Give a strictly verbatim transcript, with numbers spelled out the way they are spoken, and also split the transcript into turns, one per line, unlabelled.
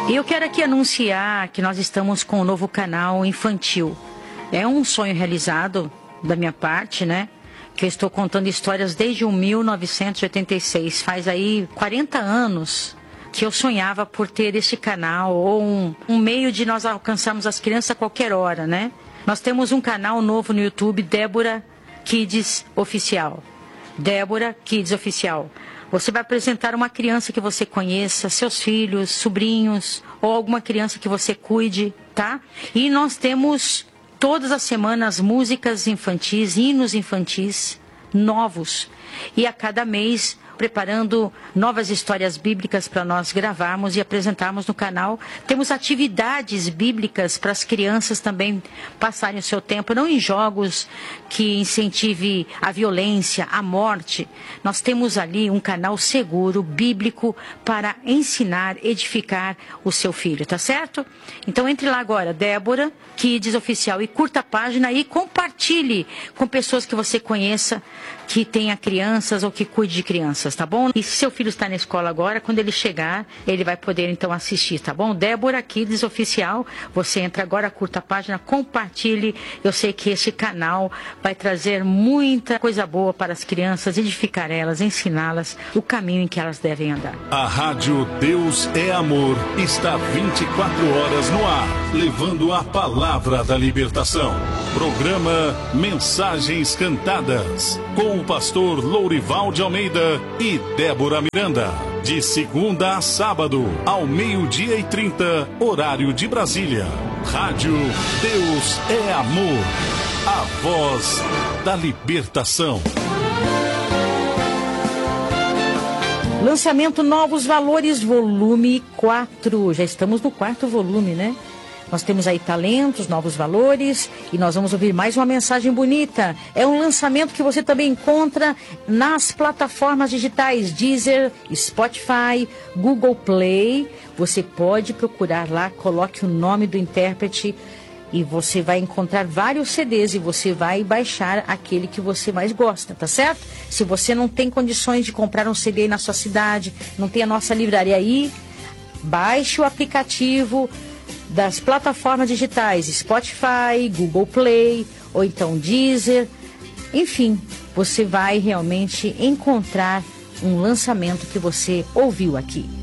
E eu quero aqui anunciar que nós estamos com um novo canal infantil. É um sonho realizado da minha parte, né? Que eu estou contando histórias desde mil novecentos e oitenta e seis. Faz aí quarenta anos que eu sonhava por ter esse canal, ou um, um meio de nós alcançarmos as crianças a qualquer hora, né? Nós temos um canal novo no YouTube, Débora Kids Oficial. Débora Kids Oficial. Você vai apresentar uma criança que você conheça, seus filhos, sobrinhos, ou alguma criança que você cuide, tá? E nós temos todas as semanas músicas infantis, hinos infantis novos. E a cada mês preparando novas histórias bíblicas para nós gravarmos e apresentarmos no canal. Temos atividades bíblicas para as crianças também passarem o seu tempo, não em jogos que incentive a violência, a morte. Nós temos ali um canal seguro, bíblico, para ensinar, edificar o seu filho, tá certo? Então entre lá agora, Débora Kids Oficial, e curta a página e compartilhe com pessoas que você conheça, que tenha crianças ou que cuide de crianças, tá bom? E se seu filho está na escola agora, quando ele chegar, ele vai poder então assistir, tá bom? Débora Kids Oficial, você entra agora, curta a página, compartilhe. Eu sei que esse canal vai trazer muita coisa boa para as crianças, edificar elas, ensiná-las o caminho em que elas devem andar.
A Rádio Deus é Amor está vinte e quatro horas no ar, levando a palavra da libertação. Programa Mensagens Cantadas, com o pastor Lourival de Almeida e Débora Miranda. De segunda a sábado, ao meio-dia e trinta, horário de Brasília. Rádio Deus é Amor, a voz da libertação.
Lançamento Novos Valores, volume quatro. Já estamos no quarto volume, né? Nós temos aí talentos, novos valores, e nós vamos ouvir mais uma mensagem bonita. É um lançamento que você também encontra nas plataformas digitais Deezer, Spotify, Google Play. Você pode procurar lá, coloque o nome do intérprete e você vai encontrar vários C Ds e você vai baixar aquele que você mais gosta, tá certo? Se você não tem condições de comprar um C D aí na sua cidade, não tem a nossa livraria aí, baixe o aplicativo das plataformas digitais Spotify, Google Play ou então Deezer. Enfim, você vai realmente encontrar um lançamento que você ouviu aqui.